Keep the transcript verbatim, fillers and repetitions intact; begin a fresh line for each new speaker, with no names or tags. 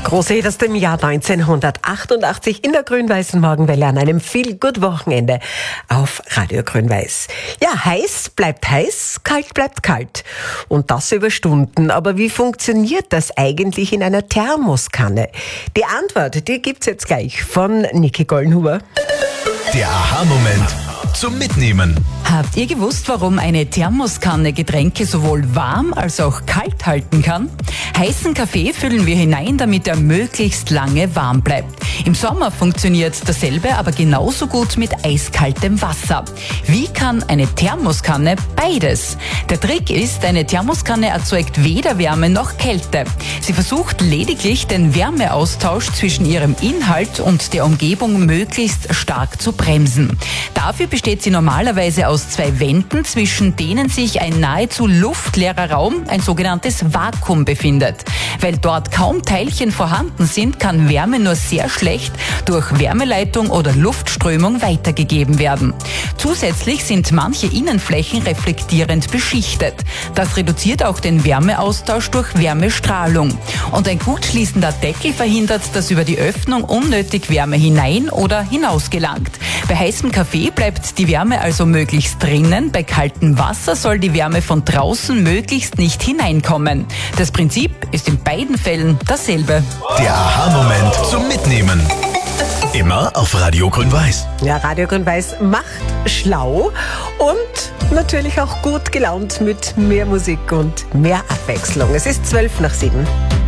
Große Hit aus dem Jahr neunzehnhundertachtundachtzig in der grün-weißen Morgenwelle an einem Feel-Good-Wochenende auf Radio Grün-Weiß. Ja, heiß bleibt heiß, kalt bleibt kalt. Und das über Stunden. Aber wie funktioniert das eigentlich in einer Thermoskanne? Die Antwort, die gibt's jetzt gleich von Niki Gollenhuber.
Der Aha-Moment zum Mitnehmen.
Habt ihr gewusst, warum eine Thermoskanne Getränke sowohl warm als auch kalt halten kann? Heißen Kaffee füllen wir hinein, damit er möglichst lange warm bleibt. Im Sommer funktioniert dasselbe, aber genauso gut mit eiskaltem Wasser. Wie kann eine Thermoskanne beides? Der Trick ist, eine Thermoskanne erzeugt weder Wärme noch Kälte. Sie versucht lediglich, den Wärmeaustausch zwischen ihrem Inhalt und der Umgebung möglichst stark zu bremsen. Dafür besteht sie normalerweise aus zwei Wänden, zwischen denen sich ein nahezu luftleerer Raum, ein sogenanntes Vakuum, befindet. Weil dort kaum Teilchen vorhanden sind, kann Wärme nur sehr schlecht durch Wärmeleitung oder Luftströmung weitergegeben werden. Zusätzlich sind manche Innenflächen reflektierend beschichtet. Das reduziert auch den Wärmeaustausch durch Wärmestrahlung. Und ein gut schließender Deckel verhindert, dass über die Öffnung unnötig Wärme hinein oder hinaus gelangt. Bei heißem Kaffee bleibt die Wärme also möglichst drinnen, bei kaltem Wasser soll die Wärme von draußen möglichst nicht hineinkommen. Das Prinzip ist in beiden Fällen dasselbe.
Der Aha-Moment zum Mitnehmen. Immer auf Radio Grün-Weiß.
Ja, Radio Grün-Weiß macht schlau und natürlich auch gut gelaunt mit mehr Musik und mehr Abwechslung. Es ist zwölf nach sieben.